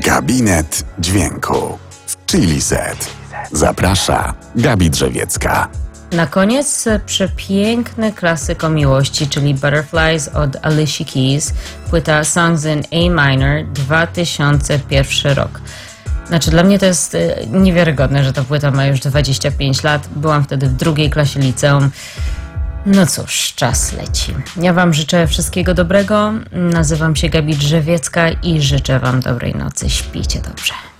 Gabinet Dźwięku w Chili Set. Zaprasza Gabi Drzewiecka. Na koniec przepiękny klasyk o miłości, czyli Butterflies od Alicia Keys, płyta Songs in A Minor, 2001 rok. Znaczy, dla mnie to jest niewiarygodne, że ta płyta ma już 25 lat. Byłam wtedy w drugiej klasie liceum. No cóż, czas leci. Ja wam życzę wszystkiego dobrego. Nazywam się Gabi Drzewiecka i życzę wam dobrej nocy. Śpijcie dobrze.